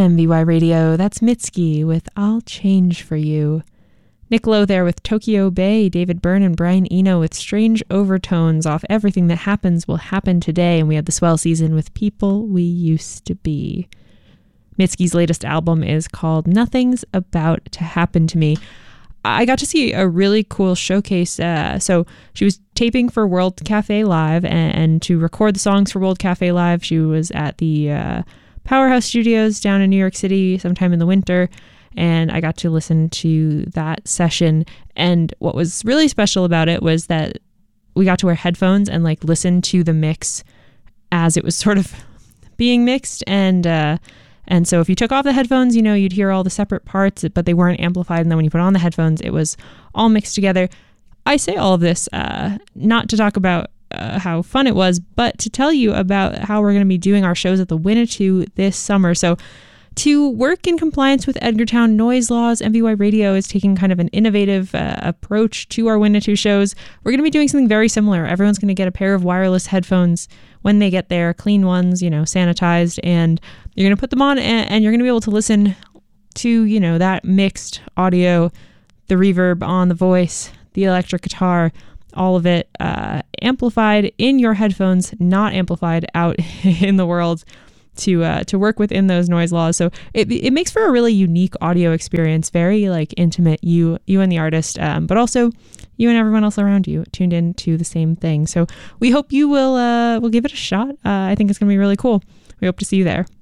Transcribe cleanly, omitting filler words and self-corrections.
MVY Radio, that's Mitski with I'll Change For You. Nick Lowe there with Tokyo Bay, David Byrne and Brian Eno with Strange Overtones off Everything That Happens Will Happen Today, and we had the Swell Season with People We Used to Be. Mitski's latest album is called Nothing's About to Happen to Me. I got to see a really cool showcase. So she was taping for World Cafe Live, and to record the songs for World Cafe Live, she was at the Powerhouse Studios down in New York City sometime in the winter, and I got to listen to that session. And what was really special about it was that we got to wear headphones and like listen to the mix as it was sort of being mixed. And so if you took off the headphones, you know, you'd hear all the separate parts, but they weren't amplified. And then when you put on the headphones, it was all mixed together. I say all of this not to talk about how fun it was, but to tell you about how we're going to be doing our shows at the Winnetou this summer. So to work in compliance with Edgartown noise laws, MVY Radio is taking kind of an innovative approach to our Winnetou shows. We're going to be doing something very similar. Everyone's going to get a pair of wireless headphones when they get there, clean ones, you know, sanitized, and you're going to put them on and you're going to be able to listen to, you know, that mixed audio, the reverb on the voice, the electric guitar, all of it amplified in your headphones, not amplified out in the world, to work within those noise laws. So it makes for a really unique audio experience, very like intimate, you and the artist, but also you and everyone else around you tuned in to the same thing. So we hope you will give it a shot. I think it's going to be really cool. We hope to see you there.